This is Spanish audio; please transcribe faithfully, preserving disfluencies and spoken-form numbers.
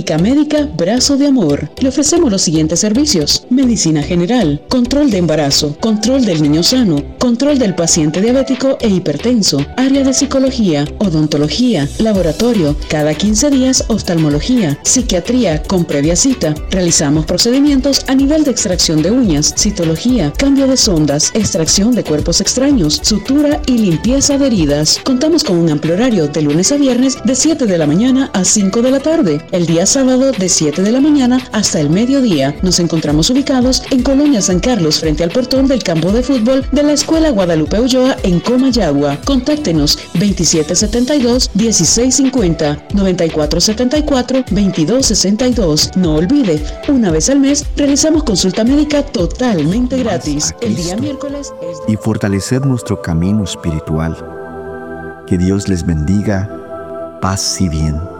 Clínica Médica Brazo de Amor. Le ofrecemos los siguientes servicios: medicina general, control de embarazo, control del niño sano, control del paciente diabético e hipertenso, área de psicología, odontología, laboratorio, cada quince días oftalmología, psiquiatría con previa cita. Realizamos procedimientos a nivel de extracción de uñas, citología, cambio de sondas, extracción de cuerpos extraños, sutura y limpieza de heridas. Contamos con un amplio horario de lunes a viernes de siete de la mañana a cinco de la tarde. El día sábado de siete de la mañana hasta el mediodía. Nos encontramos ubicados en Colonia San Carlos, frente al portón del campo de fútbol de la Escuela Guadalupe Ulloa en Comayagua. Contáctenos veintisiete setenta y dos, dieciséis cincuenta, noventa y cuatro setenta y cuatro, veintidós sesenta y dos. No olvide, una vez al mes realizamos consulta médica totalmente gratis. El día miércoles es... y fortalecer nuestro camino espiritual. Que Dios les bendiga. Paz y bien.